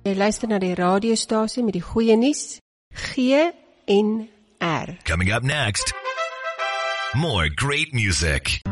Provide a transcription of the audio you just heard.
Jy luister na die radiostasie met die goeie nuus, GNR. Coming up next, more great music.